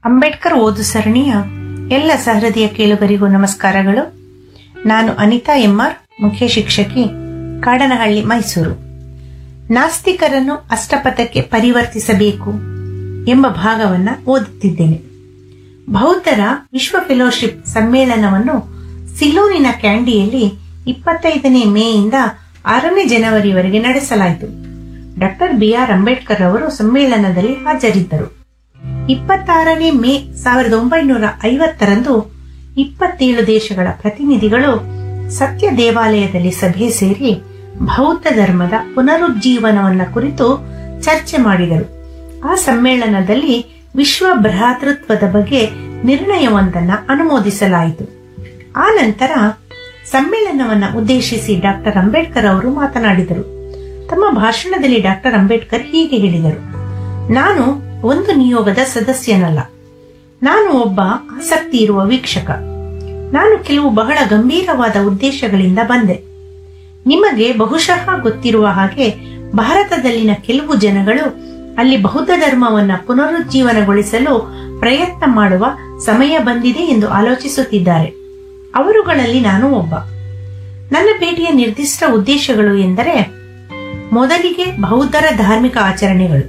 ಅಂಬೇಡ್ಕರ್ ಓದು ಸರಣಿಯ ಎಲ್ಲ ಸಹೃದಯ ಕೇಳುಗರಿಗೂ ನಮಸ್ಕಾರಗಳು. ನಾನು ಅನಿತಾ ಎಂ.ಆರ್, ಮುಖ್ಯ ಶಿಕ್ಷಕಿ, ಕಾಡನಹಳ್ಳಿ, ಮೈಸೂರು. ನಾಸ್ತಿಕರನ್ನು ಅಷ್ಟಪಥಕ್ಕೆ ಪರಿವರ್ತಿಸಬೇಕು ಎಂಬ ಭಾಗವನ್ನು ಓದುತ್ತಿದ್ದೇನೆ. ಬೌದ್ಧರ ವಿಶ್ವ ಫೆಲೋಶಿಪ್ ಸಮ್ಮೇಳನವನ್ನು ಸಿಲೋನಿನ ಕ್ಯಾಂಡಿಯಲ್ಲಿ 25ನೇ ಮೇಯಿಂದ 6ನೇ ಜನವರಿವರೆಗೆ ನಡೆಸಲಾಯಿತು. Doctor B R. ಅಂಬೇಡ್ಕರ್ ಅವರು ಸಮ್ಮೇಳನದಲ್ಲಿ ಹಾಜರಿದ್ದರು. 26ನೇ ಮೇ 1950ರಂದು 27 ದೇಶಗಳ ಪ್ರತಿನಿಧಿಗಳು ಸತ್ಯ ದೇವಾಲಯದಲ್ಲಿ ಸಭೆ ಸೇರಿ ಬೌದ್ಧ ಧರ್ಮದ ಪುನರುಜ್ಜೀವನವನ್ನ ಕುರಿತು ಚರ್ಚೆ ಮಾಡಿದರು. ಆ ಸಮ್ಮೇಳನದಲ್ಲಿ ವಿಶ್ವ ಭ್ರಾತೃತ್ವದ ಬಗ್ಗೆ ನಿರ್ಣಯವೊಂದನ್ನು ಅನುಮೋದಿಸಲಾಯಿತು. ಆ ನಂತರ ಸಮ್ಮೇಳನವನ್ನು ಉದ್ದೇಶಿಸಿ ಡಾಕ್ಟರ್ ಅಂಬೇಡ್ಕರ್ ಅವರು ಮಾತನಾಡಿದರು. ತಮ್ಮ ಭಾಷಣದಲ್ಲಿ ಡಾಕ್ಟರ್ ಅಂಬೇಡ್ಕರ್ ಹೀಗೆ ಹೇಳಿದರು: ನಾನು ಒಂದು ನಿಯೋಗದ ಸದಸ್ಯನಲ್ಲ, ನಾನು ಒಬ್ಬ ಆಸಕ್ತಿ ಇರುವ ವೀಕ್ಷಕ. ನಾನು ಕೆಲವು ಬಹಳ ಗಂಭೀರವಾದ ಉದ್ದೇಶಗಳಿಂದ ಬಂದೆ. ನಿಮಗೆ ಬಹುಶಃ ಗೊತ್ತಿರುವ ಹಾಗೆ ಭಾರತದಲ್ಲಿನ ಕೆಲವು ಜನಗಳು ಅಲ್ಲಿ ಬೌದ್ಧ ಧರ್ಮವನ್ನು ಪುನರುಜ್ಜೀವನಗೊಳಿಸಲು ಪ್ರಯತ್ನ ಮಾಡುವ ಸಮಯ ಬಂದಿದೆ ಎಂದು ಆಲೋಚಿಸುತ್ತಿದ್ದಾರೆ. ಅವರುಗಳಲ್ಲಿ ನಾನು ಒಬ್ಬ. ನನ್ನ ಭೇಟಿಯ ನಿರ್ದಿಷ್ಟ ಉದ್ದೇಶಗಳು ಎಂದರೆ, ಮೊದಲಿಗೆ ಬೌದ್ಧರ ಧಾರ್ಮಿಕ ಆಚರಣೆಗಳು.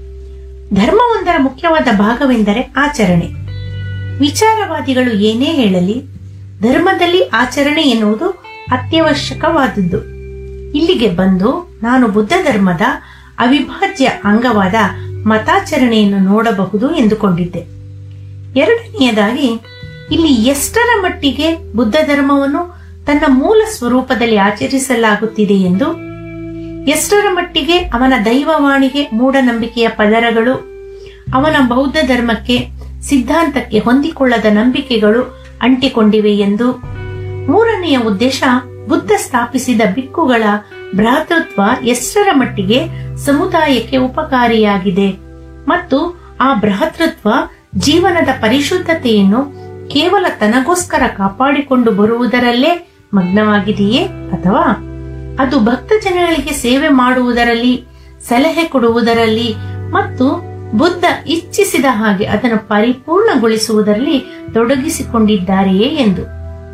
ಧರ್ಮವೊಂದರ ಮುಖ್ಯವಾದ ಭಾಗವೆಂದರೆ ಆಚರಣೆ. ವಿಚಾರವಾದಿಗಳು ಏನೇ ಹೇಳಲಿ, ಧರ್ಮದಲ್ಲಿ ಆಚರಣೆ ಎನ್ನುವುದು ಅತ್ಯವಶ್ಯಕವಾದದ್ದು. ಇಲ್ಲಿಗೆ ಬಂದು ನಾನು ಬುದ್ಧ ಧರ್ಮದ ಅವಿಭಾಜ್ಯ ಅಂಗವಾದ ಮತಾಚರಣೆಯನ್ನು ನೋಡಬಹುದು ಎಂದುಕೊಂಡಿದ್ದೆ. ಎರಡನೆಯದಾಗಿ, ಇಲ್ಲಿ ಎಷ್ಟರ ಮಟ್ಟಿಗೆ ಬುದ್ಧ ಧರ್ಮವನ್ನು ತನ್ನ ಮೂಲ ಸ್ವರೂಪದಲ್ಲಿ ಆಚರಿಸಲಾಗುತ್ತಿದೆ ಎಂದು, ಎಷ್ಟರ ಮಟ್ಟಿಗೆ ಅವನ ದೈವವಾಣಿಗೆ ಮೂಢನಂಬಿಕೆಯ ಪದರಗಳು, ಅವನ ಬೌದ್ಧ ಧರ್ಮಕ್ಕೆ ಸಿದ್ಧಾಂತಕ್ಕೆ ಹೊಂದಿಕೊಳ್ಳದ ನಂಬಿಕೆಗಳು ಅಂಟಿಕೊಂಡಿವೆ ಎಂದು. ಮೂರನೆಯ ಉದ್ದೇಶ, ಬುದ್ಧ ಸ್ಥಾಪಿಸಿದ ಬಿಕ್ಕುಗಳ ಭ್ರಾತೃತ್ವ ಎಷ್ಟರ ಮಟ್ಟಿಗೆ ಸಮುದಾಯಕ್ಕೆ ಉಪಕಾರಿಯಾಗಿದೆ ಮತ್ತು ಆ ಭ್ರಾತೃತ್ವ ಜೀವನದ ಪರಿಶುದ್ಧತೆಯನ್ನು ಕೇವಲ ತನಗೋಸ್ಕರ ಕಾಪಾಡಿಕೊಂಡು ಬರುವುದರಲ್ಲೇ ಮಗ್ನವಾಗಿದೆಯೇ, ಅಥವಾ ಅದು ಭಕ್ತ ಜನಗಳಿಗೆ ಸೇವೆ ಮಾಡುವುದರಲ್ಲಿ, ಸಲಹೆ ಕೊಡುವುದರಲ್ಲಿ ಮತ್ತು ಬುದ್ಧ ಇಚ್ಛಿಸಿದ ಹಾಗೆ ಅದನ್ನು ಪರಿಪೂರ್ಣಗೊಳಿಸುವುದರಲ್ಲಿ ತೊಡಗಿಸಿಕೊಂಡಿದ್ದಾರೆಯೇ ಎಂದು.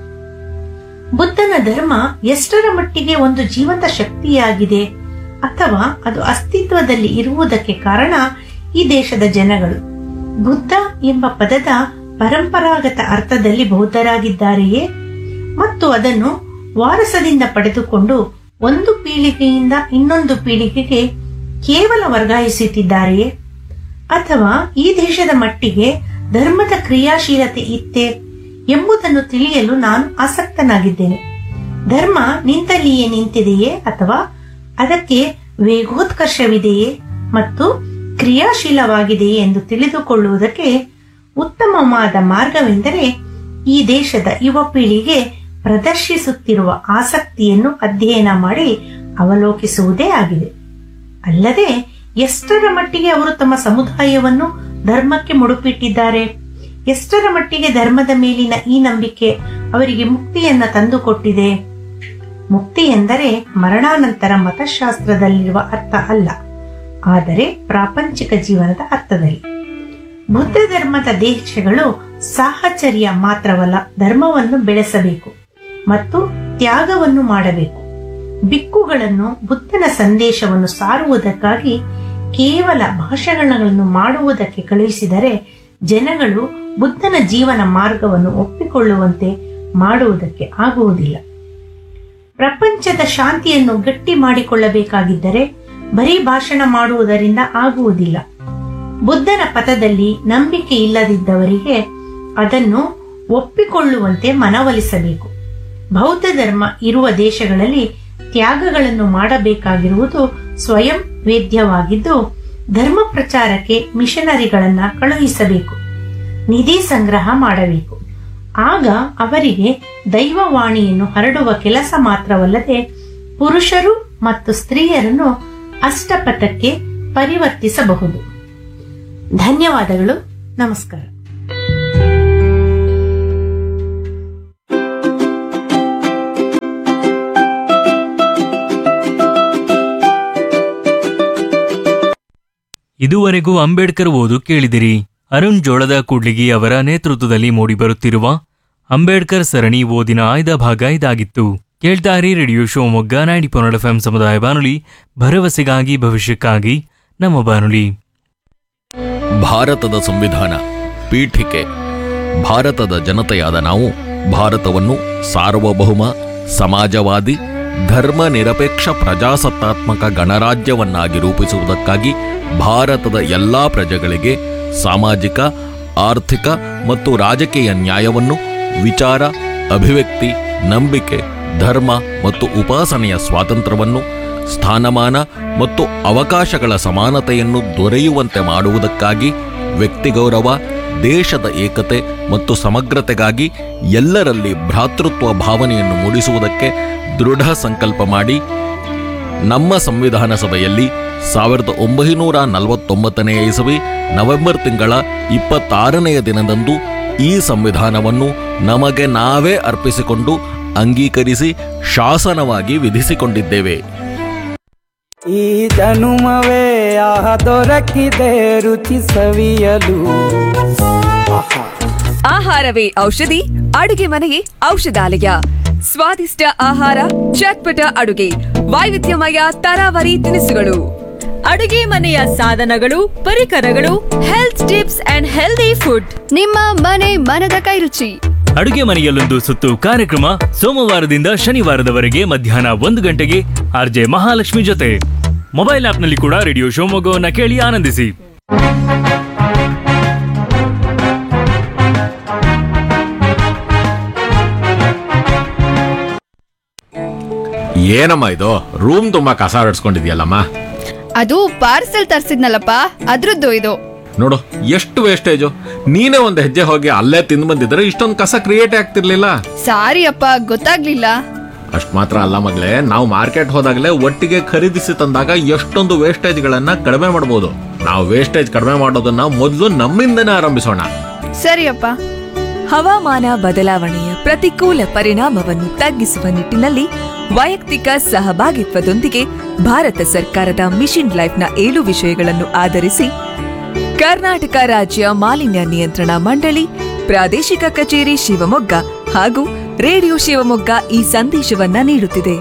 ಬುದ್ಧನ ಧರ್ಮ ಎಷ್ಟರ ಮಟ್ಟಿಗೆ ಒಂದು ಜೀವಂತ ಶಕ್ತಿಯಾಗಿದೆ, ಅಥವಾ ಅದು ಅಸ್ತಿತ್ವದಲ್ಲಿ ಇರುವುದಕ್ಕೆ ಕಾರಣ ಈ ದೇಶದ ಜನಗಳು. ಬುದ್ಧ ಎಂಬ ಪದದ ಪರಂಪರಾಗತ ಅರ್ಥದಲ್ಲಿ ಬೌದ್ಧರಾಗಿದ್ದಾರೆಯೇ ಮತ್ತು ಅದನ್ನು ವಾರಸದಿಂದ ಪಡೆದುಕೊಂಡು ಒಂದು ಪೀಳಿಗೆಯಿಂದ ಇನ್ನೊಂದು ಪೀಳಿಗೆಗೆ ಕೇವಲ ವರ್ಗಾಯಿಸುತ್ತಿದ್ದಾರೆಯೇ, ಅಥವಾ ಈ ದೇಶದ ಮಟ್ಟಿಗೆ ಧರ್ಮದ ಕ್ರಿಯಾಶೀಲತೆ ಇತ್ತೇ ಎಂಬುದನ್ನು ತಿಳಿಯಲು ನಾನು ಆಸಕ್ತನಾಗಿದ್ದೇನೆ. ಧರ್ಮ ನಿಂತಲ್ಲಿಯೇ ನಿಂತಿದೆಯೇ, ಅಥವಾ ಅದಕ್ಕೆ ವೇಗೋತ್ಕರ್ಷವಿದೆಯೇ ಮತ್ತು ಕ್ರಿಯಾಶೀಲವಾಗಿದೆಯೇ ಎಂದು ತಿಳಿದುಕೊಳ್ಳುವುದಕ್ಕೆ ಉತ್ತಮವಾದ ಮಾರ್ಗವೆಂದರೆ ಈ ದೇಶದ ಯುವ ಪೀಳಿಗೆ ಪ್ರದರ್ಶಿಸುತ್ತಿರುವ ಆಸಕ್ತಿಯನ್ನು ಅಧ್ಯಯನ ಮಾಡಿ ಅವಲೋಕಿಸುವುದೇ ಆಗಿದೆ. ಅಲ್ಲದೆ ಎಷ್ಟರ ಮಟ್ಟಿಗೆ ಅವರು ತಮ್ಮ ಸಮುದಾಯವನ್ನು ಧರ್ಮಕ್ಕೆ ಮುಡುಪಿಟ್ಟಿದ್ದಾರೆ, ಎಷ್ಟರ ಮಟ್ಟಿಗೆ ಧರ್ಮದ ಮೇಲಿನ ಈ ನಂಬಿಕೆ ಅವರಿಗೆ ಮುಕ್ತಿಯನ್ನ ತಂದುಕೊಟ್ಟಿದೆ. ಮುಕ್ತಿ ಎಂದರೆ ಮರಣಾನಂತರ ಮತಶಾಸ್ತ್ರದಲ್ಲಿರುವ ಅರ್ಥ ಅಲ್ಲ, ಆದರೆ ಪ್ರಾಪಂಚಿಕ ಜೀವನದ ಅರ್ಥದಲ್ಲಿ. ಬುದ್ಧ ಧರ್ಮದ ದೇಶಗಳು ಸಾಹಚರ್ಯ ಮಾತ್ರವಲ್ಲ, ಧರ್ಮವನ್ನು ಬೆಳೆಸಬೇಕು ಮತ್ತು ತ್ಯಾಗವನ್ನು ಮಾಡಬೇಕು. ಬಿಕ್ಕುಗಳನ್ನು ಬುದ್ಧನ ಸಂದೇಶವನ್ನು ಸಾರುವುದಕ್ಕಾಗಿ ಕೇವಲ ಭಾಷಣಗಳನ್ನು ಮಾಡುವುದಕ್ಕೆ ಕಳುಹಿಸಿದರೆ ಜನಗಳು ಬುದ್ಧನ ಜೀವನ ಮಾರ್ಗವನ್ನು ಒಪ್ಪಿಕೊಳ್ಳುವಂತೆ ಮಾಡುವುದಕ್ಕೆ ಆಗುವುದಿಲ್ಲ. ಪ್ರಪಂಚದ ಶಾಂತಿಯನ್ನು ಗಟ್ಟಿ ಮಾಡಿಕೊಳ್ಳಬೇಕಾಗಿದ್ದರೆ ಬರೀ ಭಾಷಣ ಮಾಡುವುದರಿಂದ ಆಗುವುದಿಲ್ಲ. ಬುದ್ಧನ ಪಥದಲ್ಲಿ ನಂಬಿಕೆ ಇಲ್ಲದಿದ್ದವರಿಗೆ ಅದನ್ನು ಒಪ್ಪಿಕೊಳ್ಳುವಂತೆ ಮನವೊಲಿಸಬೇಕು. ಬೌದ್ಧ ಧರ್ಮ ಇರುವ ದೇಶಗಳಲ್ಲಿ ತ್ಯಾಗಗಳನ್ನು ಮಾಡಬೇಕಾಗಿರುವುದು ಸ್ವಯಂ ವೇದ್ಯವಾಗಿದ್ದು, ಧರ್ಮ ಪ್ರಚಾರಕ್ಕೆ ಮಿಷನರಿಗಳನ್ನ ಕಳುಹಿಸಬೇಕು, ನಿಧಿ ಸಂಗ್ರಹ ಮಾಡಬೇಕು. ಆಗ ಅವರಿಗೆ ದೈವವಾಣಿಯನ್ನು ಹರಡುವ ಕೆಲಸ ಮಾತ್ರವಲ್ಲದೆ ಪುರುಷರು ಮತ್ತು ಸ್ತ್ರೀಯರನ್ನು ಅಷ್ಟಪಥಕ್ಕೆ ಪರಿವರ್ತಿಸಬಹುದು. ಧನ್ಯವಾದಗಳು. ನಮಸ್ಕಾರ. ಇದುವರೆಗೂ ಅಂಬೇಡ್ಕರ್ ಓದು ಕೇಳಿದಿರಿ. ಅರುಣ್ ಜೋಳದ ಕೂಡ್ಲಿಗಿ ಅವರ ನೇತೃತ್ವದಲ್ಲಿ ಮೂಡಿಬರುತ್ತಿರುವ ಅಂಬೇಡ್ಕರ್ ಸರಣಿ ಓದಿನ ಆಯ್ದ ಭಾಗ ಇದಾಗಿತ್ತು. ಕೇಳ್ತಾರಿ ರೇಡಿಯೋ ಶಿವಮೊಗ್ಗ 90.1 FM ಸಮುದಾಯ ಬಾನುಲಿ, ಭರವಸೆಗಾಗಿ ಭವಿಷ್ಯಕ್ಕಾಗಿ ನಮ್ಮ ಬಾನುಲಿ. ಭಾರತದ ಸಂವಿಧಾನ ಪೀಠಿಕೆ. ಭಾರತದ ಜನತೆಯಾದ ನಾವು ಭಾರತವನ್ನು ಸಾರ್ವಭೌಮ, ಸಮಾಜವಾದಿ, ಧರ್ಮ ನಿರಪೇಕ್ಷ ಪ್ರಜಾಸತ್ತಾತ್ಮಕ ಗಣರಾಜ್ಯವನ್ನಾಗಿ ರೂಪಿಸುವುದಕ್ಕಾಗಿ ಭಾರತದ ಎಲ್ಲಾ ಪ್ರಜೆಗಳಿಗೆ ಸಾಮಾಜಿಕ, ಆರ್ಥಿಕ ಮತ್ತು ರಾಜಕೀಯ ನ್ಯಾಯವನ್ನು, ವಿಚಾರ, ಅಭಿವ್ಯಕ್ತಿ, ನಂಬಿಕೆ, ಧರ್ಮ ಮತ್ತು ಉಪಾಸನೆಯ ಸ್ವಾತಂತ್ರ್ಯವನ್ನು, ಸ್ಥಾನಮಾನ ಮತ್ತು ಅವಕಾಶಗಳ ಸಮಾನತೆಯನ್ನು ದೊರೆಯುವಂತೆ ಮಾಡುವುದಕ್ಕಾಗಿ, ವ್ಯಕ್ತಿಗೌರವ, ದೇಶದ ಏಕತೆ ಮತ್ತು ಸಮಗ್ರತೆಗಾಗಿ ಎಲ್ಲರಲ್ಲಿ ಭ್ರಾತೃತ್ವ ಭಾವನೆಯನ್ನು ಮೂಡಿಸುವುದಕ್ಕೆ ದೃಢ ಸಂಕಲ್ಪ ಮಾಡಿ ನಮ್ಮ ಸಂವಿಧಾನ ಸಭೆಯಲ್ಲಿ 1949 ಇಸವಿ ನವೆಂಬರ್ ತಿಂಗಳ 26ನೆಯ ದಿನದಂದು ಈ ಸಂವಿಧಾನವನ್ನು ನಮಗೆ ನಾವೇ ಅರ್ಪಿಸಿಕೊಂಡು ಅಂಗೀಕರಿಸಿ ಶಾಸನವಾಗಿ ವಿಧಿಸಿಕೊಂಡಿದ್ದೇವೆ. ಈ ಜನುಮವೇ ಆಹ ದೊರಕಿದೆ ರುಚಿ ಸವಿಯಲು. ಆಹಾರವೇ ಔಷಧಿ, ಅಡುಗೆ ಮನೆಯೇ ಔಷಧಾಲಯ. ಸ್ವಾದಿಷ್ಟ ಆಹಾರ, ಚಟ್ಪಟ ಅಡುಗೆ, ವೈವಿಧ್ಯಮಯ ತರಾವರಿ ತಿನಿಸುಗಳು, ಅಡುಗೆ ಮನೆಯ ಸಾಧನಗಳು, ಪರಿಕರಗಳು, health tips and healthy food. ನಿಮ್ಮ ಮನೆ ಮನದ ಕೈರುಚಿ. ಅಡುಗೆ ಮನೆಯಲ್ಲೊಂದು ಸುತ್ತು ಕಾರ್ಯಕ್ರಮ ಸೋಮವಾರದಿಂದ ಶನಿವಾರದವರೆಗೆ ಮಧ್ಯಾಹ್ನ 1 ಗಂಟೆಗೆ ಆರ್ಜೆ ಮಹಾಲಕ್ಷ್ಮಿ ಜೊತೆ. ಮೊಬೈಲ್ ಆಪ್ನಲ್ಲಿ ಕೂಡ ರೇಡಿಯೋ ಶಿವಮೊಗ್ಗವನ್ನ ಕೇಳಿ ಆನಂದಿಸಿ. ಏನಮ್ಮ ಇದು, ರೂಮ್ ತುಂಬಾ ಕಸ ಹೊಡ್ಸ್ಕೊಂಡಿದ್ಯಲ್ಲಮ್ಮ? ಅದು ಪಾರ್ಸೆಲ್ ತರ್ಸಿದ್ನಲ್ಲಪ್ಪ, ಅದ್ರದ್ದು ಇದು. ನೋಡು ಎಷ್ಟು ವೇಸ್ಟೇಜು. ನೀನೇ ಒಂದು ಹೆಜ್ಜೆ ಹೋಗಿ ಅಲ್ಲೇ ತಿಂದು ಬಂದಿದ್ರೆ ಇಷ್ಟೊಂದು ಕಸ ಕ್ರಿಯೇಟ್ ಆಗ್ತಿರ್ಲಿಲ್ಲ. ಸಾರಿ ಅಪ್ಪ, ಗೊತ್ತಾಗ್ಲಿಲ್ಲ. ಅಷ್ಟ್ ಮಾತ್ರ ಅಲ್ಲ ಮಗಳೇ, ನಾವು ಮಾರ್ಕೆಟ್ ಹೋದಾಗಲೇ ಒಟ್ಟಿಗೆ ಖರೀದಿಸಿ ತಂದಾಗ ಎಷ್ಟೊಂದು ವೇಸ್ಟೇಜ್ ಗಳನ್ನ ಕಡಿಮೆ ಮಾಡಬಹುದು. ನಾವು ವೇಸ್ಟೇಜ್ ಕಡಿಮೆ ಮಾಡೋದನ್ನ ಮೊದಲು ನಮ್ಮಿಂದನೇ ಆರಂಭಿಸೋಣ. ಸರಿಯಪ್ಪ. ಹವಾಮಾನ ಬದಲಾವಣೆಯ ಪ್ರತಿಕೂಲ ಪರಿಣಾಮವನ್ನು ತಗ್ಗಿಸುವ ನಿಟ್ಟಿನಲ್ಲಿ ವೈಯಕ್ತಿಕ ಸಹಭಾಗಿತ್ವದೊಂದಿಗೆ ಭಾರತ ಸರ್ಕಾರದ ಮಿಷನ್ ಲೈಫ್ನ 7 ವಿಷಯಗಳನ್ನು ಆಧರಿಸಿ ಕರ್ನಾಟಕ ರಾಜ್ಯ ಮಾಲಿನ್ಯ ನಿಯಂತ್ರಣ ಮಂಡಳಿ, ಪ್ರಾದೇಶಿಕ ಕಚೇರಿ ಶಿವಮೊಗ್ಗ ಹಾಗೂ ರೇಡಿಯೋ ಶಿವಮೊಗ್ಗ ಈ ಸಂದೇಶವನ್ನ ನೀಡುತ್ತಿದೆ.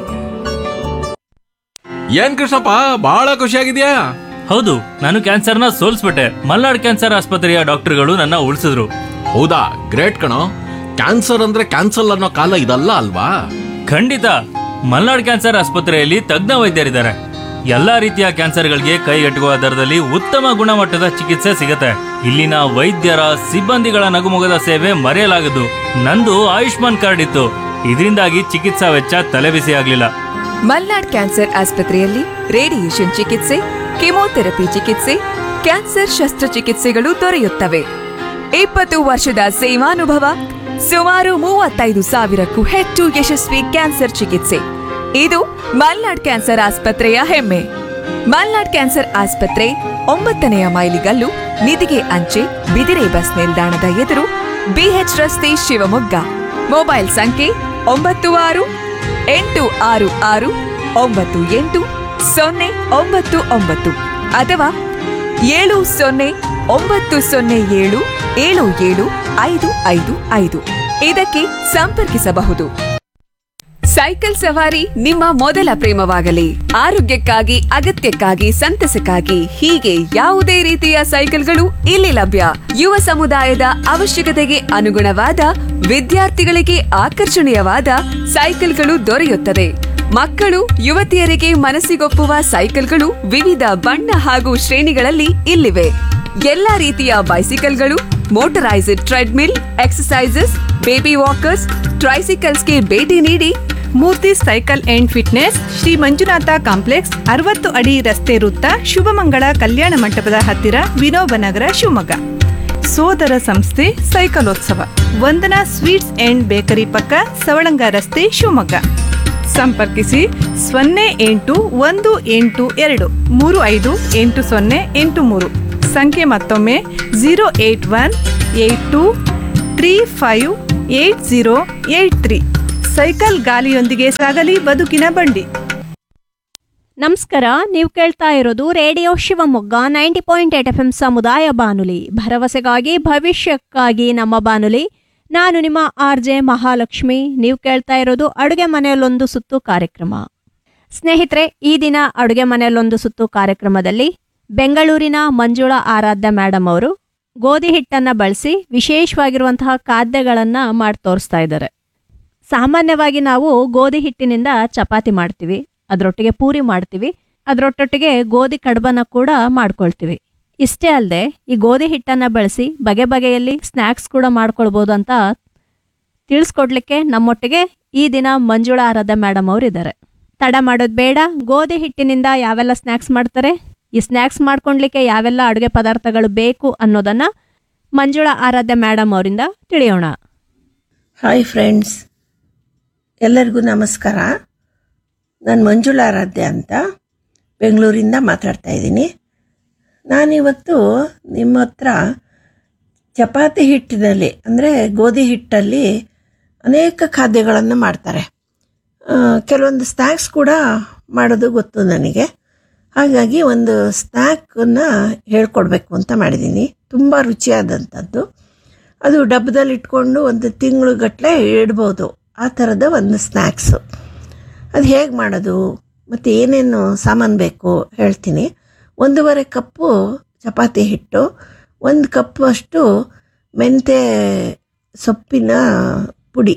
ಏನ್ ಕೃಷ್ಣಪ್ಪ, ಬಹಳ ಖುಷಿಯಾಗಿದ್ಯಾ? ಹೌದು, ನಾನು ಕ್ಯಾನ್ಸರ್ನ ಸೋಲ್ಸ್ಬಿಟ್ಟೆ. ಮಲ್ನಾಡ್ ಕ್ಯಾನ್ಸರ್ ಆಸ್ಪತ್ರೆಯ ಡಾಕ್ಟರ್ಗಳು ನನ್ನ ಉಳಿಸಿದ್ರು. ಹೌದಾ, ಗ್ರೇಟ್ ಕಣೋ. ಕ್ಯಾನ್ಸರ್ ಅಂದ್ರೆ ಕ್ಯಾನ್ಸಲ್ ಅನ್ನೋ ಕಾಲ ಇದಲ್ಲ ಅಲ್ವಾ? ಖಂಡಿತ. ಮಲ್ನಾಡ್ ಕ್ಯಾನ್ಸರ್ ಆಸ್ಪತ್ರೆಯಲ್ಲಿ ತಜ್ಞ ವೈದ್ಯರಿದ್ದಾರೆ. ಎಲ್ಲಾ ರೀತಿಯ ಕ್ಯಾನ್ಸರ್ಗಳಿಗೆ ಕೈಗೆಟುಕುವ ದರದಲ್ಲಿ ಉತ್ತಮ ಗುಣಮಟ್ಟದ ಚಿಕಿತ್ಸೆ ಸಿಗುತ್ತೆ. ಇಲ್ಲಿನ ವೈದ್ಯರ ಸಿಬ್ಬಂದಿಗಳ ನಗುಮೊಗದ ಸೇವೆ ಮರೆಯಲಾಗದು. ನಂದು ಆಯುಷ್ಮಾನ್ ಕಾರ್ಡ್ ಇತ್ತು, ಇದರಿಂದಾಗಿ ಚಿಕಿತ್ಸಾ ವೆಚ್ಚ ತಲೆಬಿಸಿ ಆಗ್ಲಿಲ್ಲ. ಮಲ್ನಾಡ್ ಕ್ಯಾನ್ಸರ್ ಆಸ್ಪತ್ರೆಯಲ್ಲಿ ರೇಡಿಯೇಷನ್ ಚಿಕಿತ್ಸೆ, ಕೆಮೊಥೆರಪಿ ಚಿಕಿತ್ಸೆ, ಕ್ಯಾನ್ಸರ್ ಶಸ್ತ್ರಚಿಕಿತ್ಸೆಗಳು ದೊರೆಯುತ್ತವೆ. 20 ವರ್ಷದ ಸೇವಾನುಭವ, ಸುಮಾರು 35,000ಕ್ಕೂ ಹೆಚ್ಚು ಯಶಸ್ವಿ ಕ್ಯಾನ್ಸರ್ ಚಿಕಿತ್ಸೆ. ಇದು ಮಲ್ನಾಡ್ ಕ್ಯಾನ್ಸರ್ ಆಸ್ಪತ್ರೆಯ ಹೆಮ್ಮೆ. ಮಲ್ನಾಡ್ ಕ್ಯಾನ್ಸರ್ ಆಸ್ಪತ್ರೆ 9ನೇ ಮೈಲಿಗಲ್ಲು, ನಿಧಿಗೆ ಅಂಚೆ, ಬಿದಿರೆ ಬಸ್ ನಿಲ್ದಾಣದ ಎದುರು, ಬಿಎಚ್ ರಸ್ತೆ, ಶಿವಮೊಗ್ಗ. ಮೊಬೈಲ್ ಸಂಖ್ಯೆ 9666988099 ಅಥವಾ 709007775555 ಇದಕ್ಕೆ ಸಂಪರ್ಕಿಸಬಹುದು. ಸೈಕಲ್ ಸವಾರಿ ನಿಮ್ಮ ಮೊದಲ ಪ್ರೇಮವಾಗಲಿ. ಆರೋಗ್ಯಕ್ಕಾಗಿ, ಅಗತ್ಯಕ್ಕಾಗಿ, ಸಂತಸಕ್ಕಾಗಿ ಹೀಗೆ ಯಾವುದೇ ರೀತಿಯ ಸೈಕಲ್ಗಳು ಇಲ್ಲಿ ಲಭ್ಯ. ಯುವ ಸಮುದಾಯದ ಅವಶ್ಯಕತೆಗೆ ಅನುಗುಣವಾದ, ವಿದ್ಯಾರ್ಥಿಗಳಿಗೆ ಆಕರ್ಷಣೀಯವಾದ ಸೈಕಲ್ಗಳು ದೊರೆಯುತ್ತದೆ. ಮಕ್ಕಳು, ಯುವತಿಯರಿಗೆ ಮನಸ್ಸಿಗೊಪ್ಪುವ ಸೈಕಲ್ಗಳು ವಿವಿಧ ಬಣ್ಣ ಹಾಗೂ ಶ್ರೇಣಿಗಳಲ್ಲಿ ಇಲ್ಲಿವೆ. ಎಲ್ಲಾ ರೀತಿಯ ಬೈಸಿಕಲ್ಗಳು, motorised treadmill, exercises, baby walkers, ಟ್ರೈಸಿಕಲ್ಸ್ಗೆ ಭೇಟಿ ನೀಡಿ. ಮೂರ್ತಿ cycle and fitness, Shri Manjunatha complex, 60 ಅಡಿ ರಸ್ತೆ ವೃತ್ತ, ಶುಭಮಂಗಳ ಕಲ್ಯಾಣ ಮಂಟಪದ ಹತ್ತಿರ, ವಿನೋಬನಗರ, ಶಿವಮೊಗ್ಗ. ಸೋದರ ಸಂಸ್ಥೆ ಸೈಕಲೋತ್ಸವ, ವಂದನಾ ಸ್ವೀಟ್ಸ್ ಅಂಡ್ ಬೇಕರಿ ಪಕ್ಕ, ಸವಳಂಗ ರಸ್ತೆ, ಶಿವಮೊಗ್ಗ. ಸಂಪರ್ಕಿಸಿ 0818235808 ಸಂಖ್ಯೆ ಮತ್ತೊಮ್ಮೆ 08182358083. ಸೈಕಲ್ ಗಾಲಿಯೊಂದಿಗೆ ಸಾಗಲಿ ಬದುಕಿನ ಬಂಡಿ. ನಮಸ್ಕಾರ. ನೀವು ಕೇಳ್ತಾ ಇರೋದು ರೇಡಿಯೋ ಶಿವಮೊಗ್ಗ 90.8 FM ಸಮುದಾಯ ಬಾನುಲಿ, ಭರವಸೆಗಾಗಿ ಭವಿಷ್ಯಕ್ಕಾಗಿ ನಮ್ಮ ಬಾನುಲಿ. ನಾನು ನಿಮ್ಮ RJ ಮಹಾಲಕ್ಷ್ಮಿ. ನೀವು ಕೇಳ್ತಾ ಇರೋದು ಅಡುಗೆ ಮನೆಯಲ್ಲೊಂದು ಸುತ್ತು ಕಾರ್ಯಕ್ರಮ. ಸ್ನೇಹಿತರೆ, ಈ ದಿನ ಅಡುಗೆ ಮನೆಯಲ್ಲೊಂದು ಸುತ್ತು ಕಾರ್ಯಕ್ರಮದಲ್ಲಿ ಬೆಂಗಳೂರಿನ ಮಂಜುಳಾ ಆರಾಧ್ಯ ಮೇಡಮ್ ಅವರು ಗೋಧಿ ಹಿಟ್ಟನ್ನು ಬಳಸಿ ವಿಶೇಷವಾಗಿರುವಂತಹ ಖಾದ್ಯಗಳನ್ನು ಮಾಡಿ ತೋರಿಸ್ತಾ ಇದ್ದಾರೆ. ಸಾಮಾನ್ಯವಾಗಿ ನಾವು ಗೋಧಿ ಹಿಟ್ಟಿನಿಂದ ಚಪಾತಿ ಮಾಡ್ತೀವಿ, ಅದರೊಟ್ಟಿಗೆ ಪೂರಿ ಮಾಡ್ತೀವಿ, ಅದರೊಟ್ಟೊಟ್ಟಿಗೆ ಗೋಧಿ ಕಡುಬನ್ನ ಕೂಡ ಮಾಡ್ಕೊಳ್ತೀವಿ. ಇಷ್ಟೇ ಅಲ್ಲದೆ ಈ ಗೋಧಿ ಹಿಟ್ಟನ್ನು ಬಳಸಿ ಬಗೆ ಬಗೆಯಲ್ಲಿ ಸ್ನ್ಯಾಕ್ಸ್ ಕೂಡ ಮಾಡ್ಕೊಳ್ಬೋದು ಅಂತ ತಿಳಿಸ್ಕೊಡ್ಲಿಕ್ಕೆ ನಮ್ಮೊಟ್ಟಿಗೆ ಈ ದಿನ ಮಂಜುಳಾ ಆರಾಧ್ಯ ಮೇಡಮ್ ಅವರು ಇದ್ದಾರೆ. ತಡ ಮಾಡೋದು ಬೇಡ, ಗೋಧಿ ಹಿಟ್ಟಿನಿಂದ ಯಾವೆಲ್ಲ ಸ್ನ್ಯಾಕ್ಸ್ ಮಾಡ್ತಾರೆ, ಈ ಸ್ನ್ಯಾಕ್ಸ್ ಮಾಡ್ಕೊಳ್ಲಿಕ್ಕೆ ಯಾವೆಲ್ಲ ಅಡುಗೆ ಪದಾರ್ಥಗಳು ಬೇಕು ಅನ್ನೋದನ್ನು ಮಂಜುಳಾ ಆರಾಧ್ಯ ಮೇಡಮ್ ಅವರಿಂದ ತಿಳಿಯೋಣ. ಹಾಯ್ ಫ್ರೆಂಡ್ಸ್, ಎಲ್ಲರಿಗೂ ನಮಸ್ಕಾರ. ನಾನು ಮಂಜುಳಾ ಆರಾಧ್ಯ ಅಂತ ಬೆಂಗಳೂರಿಂದ ಮಾತಾಡ್ತಾ ಇದ್ದೀನಿ. ನಾನಿವತ್ತು ನಿಮ್ಮ ಹತ್ರ ಚಪಾತಿ ಹಿಟ್ಟಿನಲ್ಲಿ ಅಂದರೆ ಗೋಧಿ ಹಿಟ್ಟಲ್ಲಿ ಅನೇಕ ಖಾದ್ಯಗಳನ್ನು ಮಾಡ್ತಾರೆ. ಕೆಲವೊಂದು ಸ್ನ್ಯಾಕ್ಸ್ ಕೂಡ ಮಾಡೋದು ಗೊತ್ತು ನನಗೆ. ಹಾಗಾಗಿ ಒಂದು ಸ್ನ್ಯಾಕನ್ನು ಹೇಳ್ಕೊಡ್ಬೇಕು ಅಂತ ಮಾಡಿದ್ದೀನಿ. ತುಂಬ ರುಚಿಯಾದಂಥದ್ದು. ಅದು ಡಬ್ಬದಲ್ಲಿ ಇಟ್ಕೊಂಡು ಒಂದು ತಿಂಗಳುಗಟ್ಟಲೆ ಇಡ್ಬೋದು. ಆ ಥರದ ಒಂದು ಸ್ನ್ಯಾಕ್ಸು. ಅದು ಹೇಗೆ ಮಾಡೋದು ಮತ್ತು ಏನೇನು ಸಾಮಾನು ಬೇಕು ಹೇಳ್ತೀನಿ. 1.5 ಕಪ್ಪು ಚಪಾತಿ ಹಿಟ್ಟು, 1 ಕಪ್ಪು ಅಷ್ಟು ಮೆಂತ್ಯ ಸೊಪ್ಪಿನ ಪುಡಿ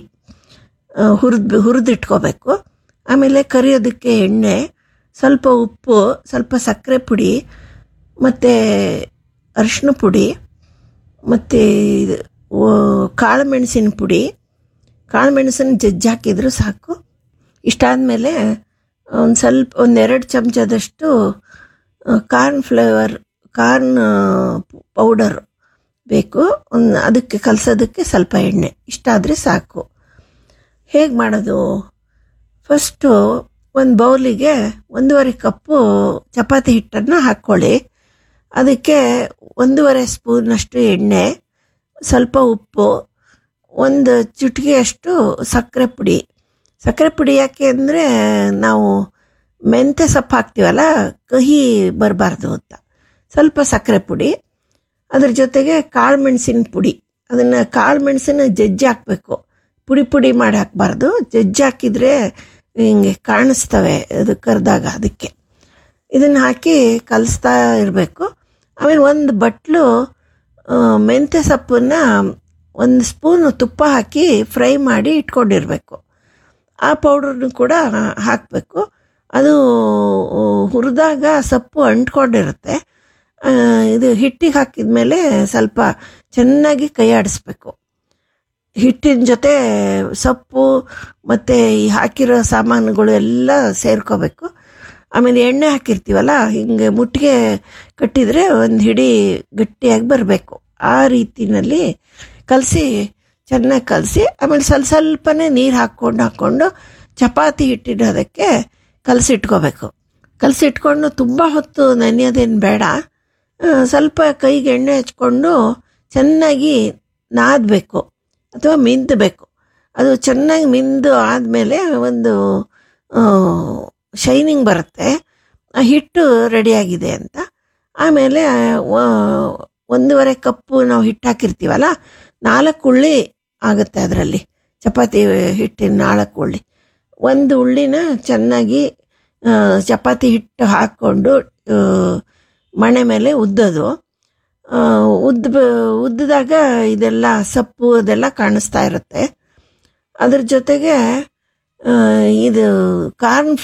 ಹುರಿದಿಟ್ಕೋಬೇಕು. ಆಮೇಲೆ ಕರಿಯೋದಕ್ಕೆ ಎಣ್ಣೆ, ಸ್ವಲ್ಪ ಉಪ್ಪು, ಸ್ವಲ್ಪ ಸಕ್ಕರೆ ಪುಡಿ, ಮತ್ತು ಅರಿಶಿನ ಪುಡಿ, ಮತ್ತು ಕಾಳು ಮೆಣಸಿನ ಪುಡಿ. ಕಾಳು ಮೆಣಸನ್ನು ಜಜ್ಜಿ ಹಾಕಿದರೂ ಸಾಕು. ಇಷ್ಟಾದಮೇಲೆ ಒಂದೆರಡು ಚಮಚದಷ್ಟು ಕಾರ್ನ್ ಪೌಡರ್ ಬೇಕು. ಅದಕ್ಕೆ ಕಲಸೋದಕ್ಕೆ ಸ್ವಲ್ಪ ಎಣ್ಣೆ. ಇಷ್ಟಾದರೆ ಸಾಕು. ಹೇಗೆ ಮಾಡೋದು? ಫಸ್ಟು ಒಂದು ಬೌಲಿಗೆ 1.5 ಕಪ್ಪು ಚಪಾತಿ ಹಿಟ್ಟನ್ನು ಹಾಕ್ಕೊಳ್ಳಿ. ಅದಕ್ಕೆ 1.5 ಸ್ಪೂನಷ್ಟು ಎಣ್ಣೆ, ಸ್ವಲ್ಪ ಉಪ್ಪು, ಒಂದು ಚಿಟಿಕೆಯಷ್ಟು ಸಕ್ಕರೆ ಪುಡಿ. ಸಕ್ಕರೆ ಪುಡಿ ಯಾಕೆ ಅಂದರೆ ನಾವು ಮೆಂತ್ಯ ಸೊಪ್ಪು ಹಾಕ್ತೀವಲ್ಲ, ಕಹಿ ಬರಬಾರ್ದು ಅಂತ ಸ್ವಲ್ಪ ಸಕ್ಕರೆ ಪುಡಿ. ಅದ್ರ ಜೊತೆಗೆ ಕಾಳು ಮೆಣಸಿನ ಪುಡಿ. ಅದನ್ನು ಕಾಳು ಮೆಣಸನ್ನು ಜಜ್ಜಿ ಹಾಕಬೇಕು, ಪುಡಿ ಪುಡಿ ಮಾಡಿ ಹಾಕಬಾರ್ದು. ಜಜ್ಜಿ ಹಾಕಿದರೆ ಹಿಂಗೆ ಕಾಣಿಸ್ತವೆ ಅದು ಕರೆದಾಗ. ಅದಕ್ಕೆ ಇದನ್ನು ಹಾಕಿ ಕಲಿಸ್ತಾ ಇರಬೇಕು. ಆಮೇಲೆ ಒಂದು ಬಟ್ಲು ಮೆಂತ್ಯ ಸೊಪ್ಪನ್ನು 1 ಸ್ಪೂನು ತುಪ್ಪ ಹಾಕಿ ಫ್ರೈ ಮಾಡಿ ಇಟ್ಕೊಂಡಿರಬೇಕು. ಆ ಪೌಡ್ರನ್ನು ಕೂಡ ಹಾಕಬೇಕು. ಅದು ಹುರಿದಾಗ ಸೊಪ್ಪು ಅಂಟ್ಕೊಂಡಿರುತ್ತೆ. ಇದು ಹಿಟ್ಟಿಗೆ ಹಾಕಿದ ಮೇಲೆ ಸ್ವಲ್ಪ ಚೆನ್ನಾಗಿ ಕೈ ಆಡಿಸ್ಬೇಕು. ಹಿಟ್ಟಿನ ಜೊತೆ ಸೊಪ್ಪು ಮತ್ತು ಈ ಹಾಕಿರೋ ಸಾಮಾನುಗಳು ಎಲ್ಲ ಸೇರ್ಕೋಬೇಕು. ಆಮೇಲೆ ಎಣ್ಣೆ ಹಾಕಿರ್ತೀವಲ್ಲ, ಹಿಂಗೆ ಮುಟ್ಟಿಗೆ ಕಟ್ಟಿದರೆ ಒಂದು ಹಿಡಿ ಗಟ್ಟಿಯಾಗಿ ಬರಬೇಕು. ಆ ರೀತಿಯಲ್ಲಿ ಚೆನ್ನಾಗಿ ಕಲಸಿ ಆಮೇಲೆ ಸ್ವಲ್ಪನೇ ನೀರು ಹಾಕ್ಕೊಂಡು ಚಪಾತಿ ಹಿಟ್ಟಿನ ಅದಕ್ಕೆ ಕಲಸಿಟ್ಕೋಬೇಕು. ಕಲಸಿಟ್ಕೊಂಡು ತುಂಬ ಹೊತ್ತು ನೆನೆಯೋದೇನು ಬೇಡ. ಸ್ವಲ್ಪ ಕೈಗೆ ಎಣ್ಣೆ ಹಚ್ಕೊಂಡು ಚೆನ್ನಾಗಿ ನಾದಬೇಕು ಅಥವಾ ಮಿಂದಬೇಕು. ಅದು ಚೆನ್ನಾಗಿ ಮಿಂದು ಆದಮೇಲೆ ಒಂದು ಶೈನಿಂಗ್ ಬರುತ್ತೆ, ಆ ಹಿಟ್ಟು ರೆಡಿಯಾಗಿದೆ ಅಂತ. ಆಮೇಲೆ 1.5 ಕಪ್ಪು ನಾವು ಹಿಟ್ಟು ಹಾಕಿರ್ತೀವಲ್ಲ, 4 ಉಳ್ಳಿ ಆಗುತ್ತೆ ಅದರಲ್ಲಿ. ಚಪಾತಿ ಹಿಟ್ಟಿನ 4 ಉಳ್ಳಿ. ಒಂದು ಉಳ್ಳಿನ ಚೆನ್ನಾಗಿ ಚಪಾತಿ ಹಿಟ್ಟು ಹಾಕ್ಕೊಂಡು ಮಣೆ ಮೇಲೆ ಉದ್ದೋದು. ಉದ್ದಿದಾಗ ಇದೆಲ್ಲ ಸೊಪ್ಪು ಅದೆಲ್ಲ ಕಾಣಿಸ್ತಾ ಇರುತ್ತೆ. ಅದ್ರ ಜೊತೆಗೆ ಇದು ಕಾರ್ನ್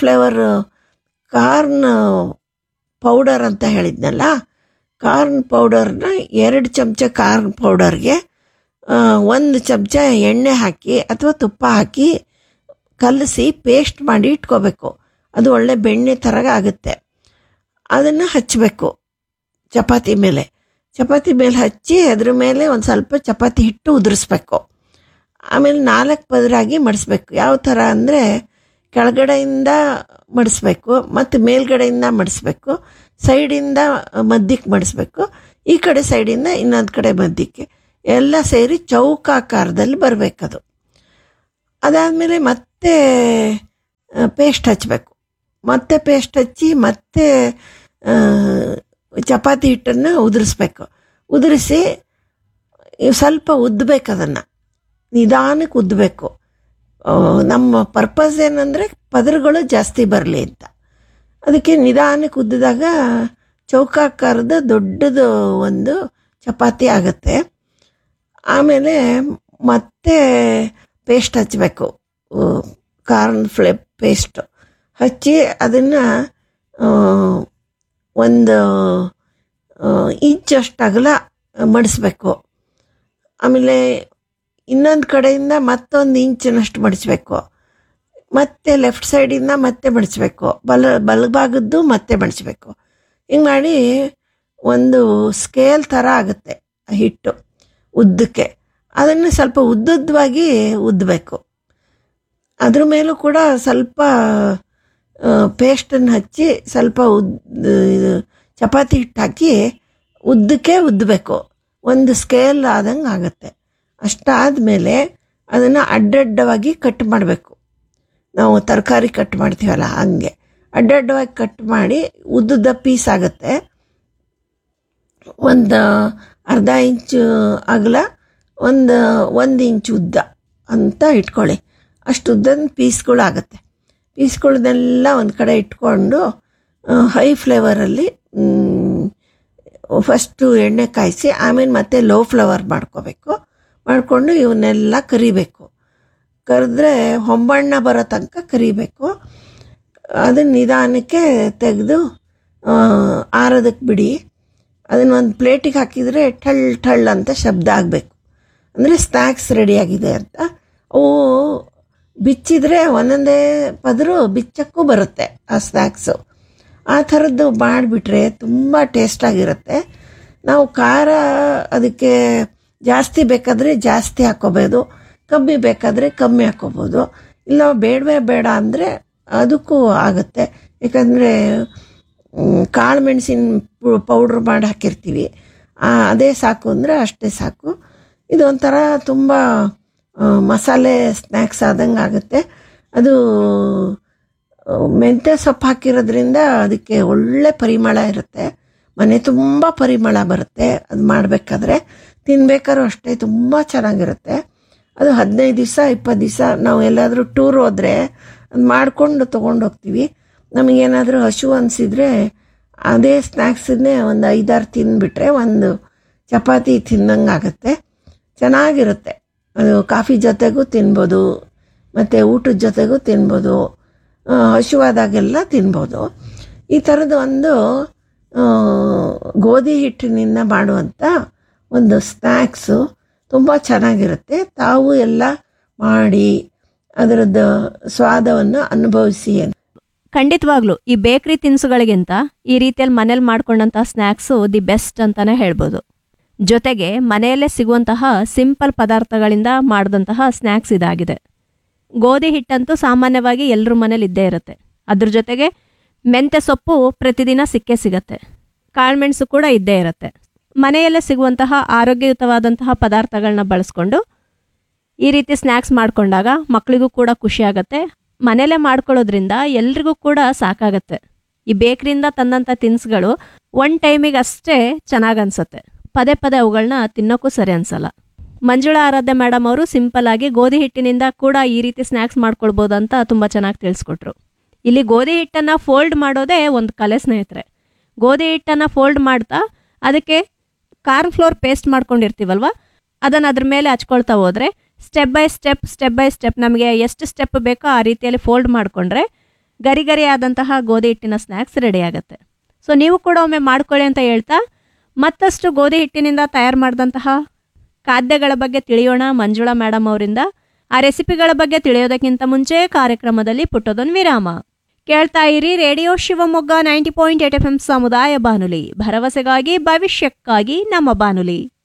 ಪೌಡರ್ ಅಂತ ಹೇಳಿದ್ನಲ್ಲ, ಕಾರ್ನ್ ಪೌಡರ್ನ 2 ಚಮಚ ಕಾರ್ನ್ ಪೌಡರ್ಗೆ 1 ಚಮಚ ಎಣ್ಣೆ ಹಾಕಿ ಅಥವಾ ತುಪ್ಪ ಹಾಕಿ ಕಲಸಿ ಪೇಸ್ಟ್ ಮಾಡಿ ಇಟ್ಕೋಬೇಕು. ಅದು ಒಳ್ಳೆ ಬೆಣ್ಣೆ ಥರ ಆಗುತ್ತೆ. ಅದನ್ನು ಹಚ್ಚಬೇಕು ಚಪಾತಿ ಮೇಲೆ ಹಚ್ಚಿ ಅದ್ರ ಮೇಲೆ ಒಂದು ಸ್ವಲ್ಪ ಚಪಾತಿ ಹಿಟ್ಟು ಉದುರಿಸ್ಬೇಕು. ಆಮೇಲೆ 4 ಪದರಾಗಿ ಮಡಿಸ್ಬೇಕು. ಯಾವ ಥರ ಅಂದರೆ ಕೆಳಗಡೆಯಿಂದ ಮಡಿಸ್ಬೇಕು ಮತ್ತು ಮೇಲ್ಗಡೆಯಿಂದ ಮಡಿಸ್ಬೇಕು, ಸೈಡಿಂದ ಮಧ್ಯಕ್ಕೆ ಮಡಿಸ್ಬೇಕು, ಈ ಕಡೆ ಸೈಡಿಂದ ಇನ್ನೊಂದು ಕಡೆ ಮಧ್ಯಕ್ಕೆ, ಎಲ್ಲ ಸೇರಿ ಚೌಕಾಕಾರದಲ್ಲಿ ಬರಬೇಕದು. ಅದಾದಮೇಲೆ ಮತ್ತೆ ಪೇಸ್ಟ್ ಹಚ್ಚಬೇಕು. ಮತ್ತೆ ಪೇಸ್ಟ್ ಹಚ್ಚಿ ಮತ್ತೆ ಚಪಾತಿ ಹಿಟ್ಟನ್ನು ಉದುರಿಸ್ಬೇಕು. ಉದುರಿಸಿ ಸ್ವಲ್ಪ ಉದ್ದಬೇಕು, ಅದನ್ನು ನಿಧಾನಕ್ಕೆ ಉದ್ದಬೇಕು. ನಮ್ಮ ಪರ್ಪಸ್ ಏನಂದರೆ ಪದರುಗಳು ಜಾಸ್ತಿ ಬರಲಿ ಅಂತ. ಅದಕ್ಕೆ ನಿಧಾನಕ್ಕೆ ಉದ್ದಿದಾಗ ಚೌಕಾಕಾರದ ದೊಡ್ಡದು ಒಂದು ಚಪಾತಿ ಆಗುತ್ತೆ. ಆಮೇಲೆ ಮತ್ತೆ ಪೇಸ್ಟ್ ಹಚ್ಚಬೇಕು, ಕಾರ್ನ್ ಪೇಸ್ಟ್ ಹಚ್ಚಿ ಅದನ್ನು ಒಂದು ಇಂಚಷ್ಟು ಅಗಲ ಮಡಿಸ್ಬೇಕು. ಆಮೇಲೆ ಇನ್ನೊಂದು ಕಡೆಯಿಂದ ಮತ್ತೊಂದು ಇಂಚಿನಷ್ಟು ಮಡಿಸ್ಬೇಕು. ಮತ್ತೆ ಲೆಫ್ಟ್ ಸೈಡಿಂದ ಮತ್ತೆ ಮಡಿಸ್ಬೇಕು, ಬಲಭಾಗದ್ದು ಮತ್ತೆ ಮಡಿಸ್ಬೇಕು. ಹಿಂಗೆ ಮಾಡಿ ಒಂದು ಸ್ಕೇಲ್ ಥರ ಆಗುತ್ತೆ ಹಿಟ್ಟು ಉದ್ದಕ್ಕೆ. ಅದನ್ನು ಸ್ವಲ್ಪ ಉದ್ದುದ್ದವಾಗಿ ಉದ್ದಬೇಕು. ಅದ್ರ ಮೇಲೂ ಕೂಡ ಸ್ವಲ್ಪ ಪೇಸ್ಟನ್ನು ಹಚ್ಚಿ ಸ್ವಲ್ಪ ಚಪಾತಿ ಹಿಟ್ಟು ಹಾಕಿ ಉದ್ದಕ್ಕೆ ಉದ್ದಬೇಕು. ಒಂದು ಸ್ಕೇಲ್ ಆದಂಗೆ ಆಗುತ್ತೆ. ಅಷ್ಟಾದಮೇಲೆ ಅದನ್ನು ಅಡ್ಡಡ್ಡವಾಗಿ ಕಟ್ ಮಾಡಬೇಕು. ನಾವು ತರಕಾರಿ ಕಟ್ ಮಾಡ್ತೀವಲ್ಲ ಹಂಗೆ ಅಡ್ಡಡ್ಡವಾಗಿ ಕಟ್ ಮಾಡಿ ಉದ್ದುದ್ದ ಪೀಸ್ ಆಗುತ್ತೆ. ಒಂದು ಅರ್ಧ ಇಂಚು ಅಗಲ, ಒಂದು ಇಂಚು ಉದ್ದ ಅಂತ ಇಟ್ಕೊಳ್ಳಿ. ಅಷ್ಟು ಉದ್ದದ ಪೀಸ್ಗಳಾಗತ್ತೆ. ಪೀಸ್ಗಳನ್ನೆಲ್ಲ ಒಂದು ಕಡೆ ಇಟ್ಕೊಂಡು ಹೈ ಫ್ಲೇವರಲ್ಲಿ ಫಸ್ಟು ಎಣ್ಣೆ ಕಾಯಿಸಿ ಆಮೇಲೆ ಮತ್ತೆ ಲೋ ಫ್ಲೇವರ್ ಮಾಡ್ಕೋಬೇಕು. ಮಾಡಿಕೊಂಡು ಇವನ್ನೆಲ್ಲ ಕರಿಬೇಕು. ಕರೆದ್ರೆ ಹೊಂಬಣ್ಣ ಬರೋ ತನಕ ಕರಿಬೇಕು. ಅದನ್ನು ನಿಧಾನಕ್ಕೆ ತೆಗೆದು ಆರೋದಕ್ಕೆ ಬಿಡಿ. ಅದನ್ನು ಒಂದು ಪ್ಲೇಟಿಗೆ ಹಾಕಿದರೆ ಠಳ್ ಠಳ್ ಅಂತ ಶಬ್ದ ಆಗಬೇಕು, ಅಂದರೆ ಸ್ನ್ಯಾಕ್ಸ್ ರೆಡಿಯಾಗಿದೆ ಅಂತ. ಅವು ಬಿಚ್ಚಿದ್ರೆ ಒಂದೊಂದೇ ಪದರು ಬಿಚ್ಚಕ್ಕೂ ಬರುತ್ತೆ ಆ ಸ್ನ್ಯಾಕ್ಸು. ಆ ಥರದ್ದು ಮಾಡಿಬಿಟ್ರೆ ತುಂಬ ಟೇಸ್ಟಾಗಿರುತ್ತೆ. ನಾವು ಖಾರ ಅದಕ್ಕೆ ಜಾಸ್ತಿ ಬೇಕಾದರೆ ಜಾಸ್ತಿ ಹಾಕ್ಕೋಬೋದು, ಕಮ್ಮಿ ಬೇಕಾದರೆ ಕಮ್ಮಿ ಹಾಕ್ಕೋಬೋದು. ಇಲ್ಲ ಬೇಡವೇ ಬೇಡ ಅಂದರೆ ಅದಕ್ಕೂ ಆಗುತ್ತೆ. ಯಾಕಂದರೆ ಕಾಳು ಮೆಣಸಿನ ಪೌಡ್ರ್ ಮಾಡಿ ಹಾಕಿರ್ತೀವಿ, ಅದೇ ಸಾಕು ಅಂದರೆ ಅಷ್ಟೇ ಸಾಕು. ಇದೊಂಥರ ತುಂಬ ಮಸಾಲೆ ಸ್ನ್ಯಾಕ್ಸ್ ಆದಂಗೆ ಆಗುತ್ತೆ. ಅದು ಮೆಂತ್ಯ ಸೊಪ್ಪು ಹಾಕಿರೋದ್ರಿಂದ ಅದಕ್ಕೆ ಒಳ್ಳೆ ಪರಿಮಳ ಇರುತ್ತೆ, ಮನೆ ತುಂಬ ಪರಿಮಳ ಬರುತ್ತೆ. ಅದು ಮಾಡಬೇಕಾದ್ರೆ ತಿನ್ಬೇಕಾದ್ರೂ ಅಷ್ಟೇ ತುಂಬ ಚೆನ್ನಾಗಿರುತ್ತೆ. ಅದು 15 ದಿವಸ 20 ದಿವಸ ನಾವು ಎಲ್ಲಾದರೂ ಟೂರ್ ಹೋದರೆ ಅದು ಮಾಡಿಕೊಂಡು ತೊಗೊಂಡೋಗ್ತೀವಿ. ನಮಗೇನಾದರೂ ಹಸಿವು ಅನಿಸಿದರೆ ಅದೇ ಸ್ನ್ಯಾಕ್ಸನ್ನೇ ಒಂದು 5-6 ತಿಂದುಬಿಟ್ರೆ ಒಂದು ಚಪಾತಿ ತಿನ್ನಂಗೆ ಆಗುತ್ತೆ. ಚೆನ್ನಾಗಿರುತ್ತೆ. ಅದು ಕಾಫಿ ಜೊತೆಗೂ ತಿನ್ಬೋದು, ಮತ್ತು ಊಟದ ಜೊತೆಗೂ ತಿನ್ಬೋದು, ಹಸಿವಾದಾಗೆಲ್ಲ ತಿನ್ಬೋದು. ಈ ಥರದ ಒಂದು ಗೋಧಿ ಹಿಟ್ಟಿನಿಂದ ಮಾಡುವಂಥ ಒಂದು ಸ್ನ್ಯಾಕ್ಸು ತುಂಬ ಚೆನ್ನಾಗಿರುತ್ತೆ. ತಾವು ಎಲ್ಲ ಮಾಡಿ ಅದರದ್ದು ಸ್ವಾದವನ್ನು ಅನುಭವಿಸಿ. ಖಂಡಿತವಾಗ್ಲೂ ಈ ಬೇಕ್ರಿ ತಿನಿಸುಗಳಿಗಿಂತ ಈ ರೀತಿಯಲ್ಲಿ ಮನೇಲಿ ಮಾಡ್ಕೊಂಡಂತಹ ಸ್ನ್ಯಾಕ್ಸು ದಿ ಬೆಸ್ಟ್ ಅಂತಾನೆ ಹೇಳ್ಬೋದು. ಜೊತೆಗೆ ಮನೆಯಲ್ಲೇ ಸಿಗುವಂತಹ ಸಿಂಪಲ್ ಪದಾರ್ಥಗಳಿಂದ ಮಾಡಿದಂತಹ ಸ್ನ್ಯಾಕ್ಸ್ ಇದಾಗಿದೆ. ಗೋಧಿ ಹಿಟ್ಟಂತೂ ಸಾಮಾನ್ಯವಾಗಿ ಎಲ್ಲರ ಮನೇಲಿ ಇದ್ದೇ ಇರುತ್ತೆ. ಅದ್ರ ಜೊತೆಗೆ ಮೆಂತ್ಯ ಸೊಪ್ಪು ಪ್ರತಿದಿನ ಸಿಕ್ಕೇ ಸಿಗತ್ತೆ, ಕಾಳುಮೆಣಸು ಕೂಡ ಇದ್ದೇ ಇರುತ್ತೆ. ಮನೆಯಲ್ಲೇ ಸಿಗುವಂತಹ ಆರೋಗ್ಯಯುತವಾದಂತಹ ಪದಾರ್ಥಗಳನ್ನ ಬಳಸ್ಕೊಂಡು ಈ ರೀತಿ ಸ್ನ್ಯಾಕ್ಸ್ ಮಾಡಿಕೊಂಡಾಗ ಮಕ್ಕಳಿಗೂ ಕೂಡ ಖುಷಿ ಆಗುತ್ತೆ. ಮನೆಯಲ್ಲೇ ಮಾಡ್ಕೊಳ್ಳೋದ್ರಿಂದ ಎಲ್ರಿಗೂ ಕೂಡ ಸಾಕಾಗತ್ತೆ. ಈ ಬೇಕ್ರಿಯಿಂದ ತಂದಂಥ ತಿನಿಸುಗಳು ಒನ್ ಟೈಮಿಗೆ ಅಷ್ಟೇ ಚೆನ್ನಾಗಿ ಅನ್ಸುತ್ತೆ, ಪದೇ ಪದೇ ಅವುಗಳನ್ನ ತಿನ್ನೋಕ್ಕೂ ಸರಿ ಅನ್ಸಲ್ಲ. ಮಂಜುಳಾ ಆರಾಧ್ಯ ಮೇಡಮ್ ಅವರು ಸಿಂಪಲ್ ಆಗಿ ಗೋಧಿ ಹಿಟ್ಟಿನಿಂದ ಕೂಡ ಈ ರೀತಿ ಸ್ನ್ಯಾಕ್ಸ್ ಮಾಡ್ಕೊಳ್ಬೋದು ಅಂತ ತುಂಬ ಚೆನ್ನಾಗಿ ತಿಳಿಸ್ಕೊಟ್ರು. ಇಲ್ಲಿ ಗೋಧಿ ಹಿಟ್ಟನ್ನು ಫೋಲ್ಡ್ ಮಾಡೋದೇ ಒಂದು ಕಲೆ ಸ್ನೇಹಿತರೆ. ಗೋಧಿ ಹಿಟ್ಟನ್ನು ಫೋಲ್ಡ್ ಮಾಡ್ತಾ ಅದಕ್ಕೆ ಕಾರ್ನ್ ಫ್ಲೋರ್ ಪೇಸ್ಟ್ ಮಾಡ್ಕೊಂಡಿರ್ತೀವಲ್ವ, ಅದನ್ನು ಅದ್ರ ಮೇಲೆ ಹಚ್ಕೊಳ್ತಾ ಹೋದರೆ ಸ್ಟೆಪ್ ಬೈ ಸ್ಟೆಪ್ ನಮಗೆ ಎಷ್ಟು ಸ್ಟೆಪ್ ಬೇಕೋ ಆ ರೀತಿಯಲ್ಲಿ ಫೋಲ್ಡ್ ಮಾಡಿಕೊಂಡ್ರೆ ಗರಿ ಗರಿ ಆದಂತಹ ಗೋಧಿ ಹಿಟ್ಟಿನ ಸ್ನ್ಯಾಕ್ಸ್ ರೆಡಿ ಆಗುತ್ತೆ. ಸೊ ನೀವು ಕೂಡ ಒಮ್ಮೆ ಮಾಡ್ಕೊಳ್ಳಿ ಅಂತ ಹೇಳ್ತಾ ಮತ್ತಷ್ಟು ಗೋಧಿ ಹಿಟ್ಟಿನಿಂದ ತಯಾರು ಮಾಡಿದಂತಹ ಖಾದ್ಯಗಳ ಬಗ್ಗೆ ತಿಳಿಯೋಣ ಮಂಜುಳಾ ಮೇಡಮ್ ಅವರಿಂದ. ಆ ರೆಸಿಪಿಗಳ ಬಗ್ಗೆ ತಿಳಿಯೋದಕ್ಕಿಂತ ಮುಂಚೆ ಕಾರ್ಯಕ್ರಮದಲ್ಲಿ ಪುಟ್ಟದೊಂದು ವಿರಾಮ. ಕೇಳ್ತಾ ಇರಿ ರೇಡಿಯೋ ಶಿವಮೊಗ್ಗ 90.8 FM ಸಮುದಾಯ ಬಾನುಲಿ, ಭರವಸೆಗಾಗಿ ಭವಿಷ್ಯಕ್ಕಾಗಿ ನಮ್ಮ ಬಾನುಲಿ.